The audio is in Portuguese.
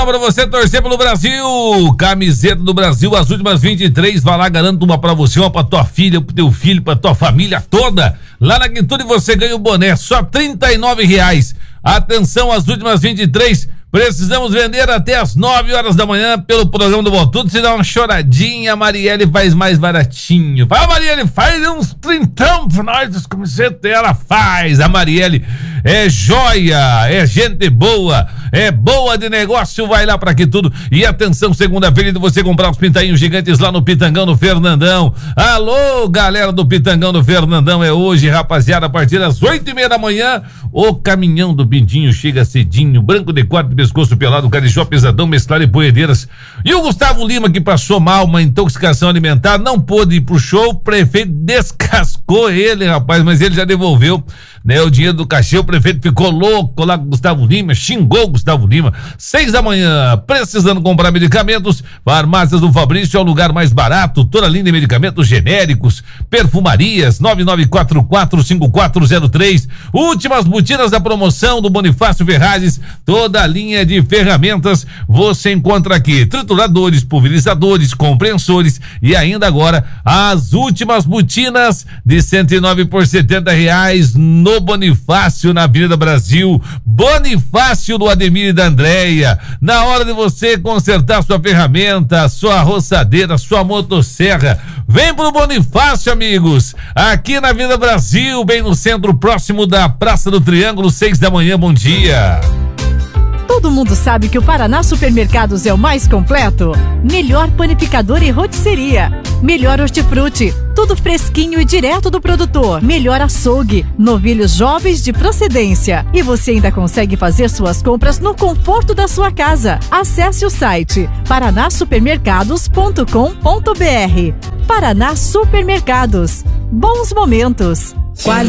Pra você torcer pelo Brasil, camiseta do Brasil, as últimas 23, vai lá, garanto uma pra você, uma pra tua filha, pro teu filho, pra tua família toda. Lá na Quintude você ganha o boné, só R$39. Atenção, as últimas 23, precisamos vender até as 9 horas da manhã pelo programa do Botudo. Se dá uma choradinha, a Marielle faz mais baratinho. Fala, Marielle, faz uns 30 pra nós das camisetas, ela faz. A Marielle é joia, é gente boa, é boa de negócio, vai lá pra Quintude. E atenção, segunda-feira de você comprar os pintainhos gigantes lá no Pitangão do Fernandão. Alô, galera do Pitangão do Fernandão, é hoje, rapaziada, a partir das 8:30 da manhã, o caminhão do Pintinho chega cedinho, branco de quatro, pescoço pelado, carijó pesadão, mesclado e poedeiras. E o Gustavo Lima, que passou mal, uma intoxicação alimentar, não pôde ir pro show, o prefeito descascou ele, rapaz, mas ele já devolveu, né, o dinheiro do cachê. O prefeito ficou louco lá com o Gustavo Lima, xingou o Gustavo Lima. 6 da manhã, precisando comprar medicamentos, Farmácias do Fabrício é o lugar mais barato, toda linha de medicamentos genéricos, perfumarias, 99445403, últimas botinas da promoção do Bonifácio Ferrazes, toda a linha de ferramentas você encontra aqui, trituradores, pulverizadores, compressores e ainda agora as últimas botinas de 109 por R$70 no Bonifácio, na Avenida Brasil. Bonifácio do Ademir e da Andréia. Na hora de você consertar sua ferramenta, sua roçadeira, sua motosserra, vem pro Bonifácio, amigos, aqui na Avenida Brasil, bem no centro, próximo da Praça do Triângulo, 6 da manhã. Bom dia. Todo mundo sabe que o Paraná Supermercados é o mais completo. Melhor panificador e rotisseria. Melhor hortifruti, tudo fresquinho e direto do produtor. Melhor açougue, novilhos jovens de procedência. E você ainda consegue fazer suas compras no conforto da sua casa. Acesse o site paranasupermercados.com.br. Paraná Supermercados. Bons momentos.